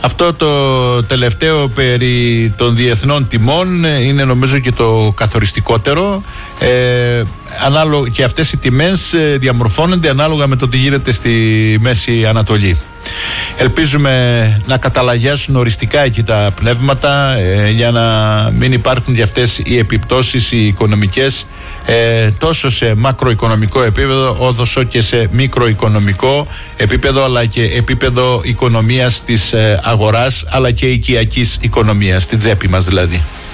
Αυτό το τελευταίο περί των διεθνών τιμών είναι νομίζω και το καθοριστικότερο. Και αυτές οι τιμές διαμορφώνονται ανάλογα με το τι γίνεται στη Μέση Ανατολή. Ελπίζουμε να καταλαγιάσουν οριστικά εκεί τα πνεύματα για να μην υπάρχουν και αυτές οι επιπτώσεις οι οικονομικές τόσο σε μακροοικονομικό επίπεδο όσο και σε μικροοικονομικό επίπεδο, αλλά και επίπεδο οικονομίας της αγοράς αλλά και οικιακής οικονομίας, στην τσέπη μας δηλαδή.